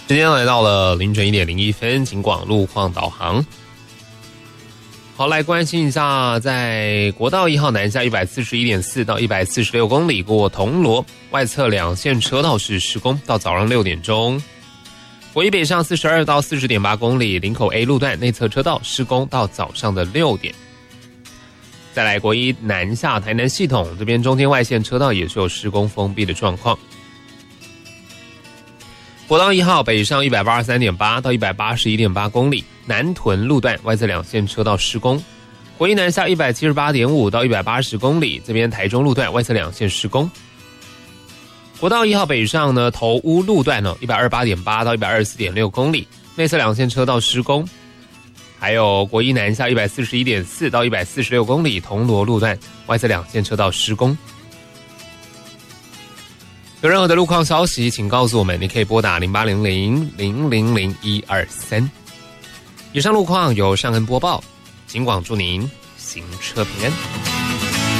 时间来到了凌晨1:01，警广路况导航。好，来关心一下，在国道1号南下141.4到146公里过铜锣，外侧两线车道是施工，到早上6点钟。国一北上42到40.8公里，林口 A 路段内侧车道施工到早上的6点。再来国一南下台南系统这边中间外线车道也是有施工封闭的状况。国道1号北上183.8到181.8公里，南屯路段外侧两线车道施工。国一南下178.5到180公里，这边台中路段外侧两线施工。国道1号北上呢，头屋路段呢128.8到124.6公里，内侧两线车道施工。还有国一南下141.4到146公里，铜锣路段外侧两线车道施工。有任何的路况消息，请告诉我们，你可以拨打0800-000-123。以上路况由尚恩播报，警广祝您行车平安。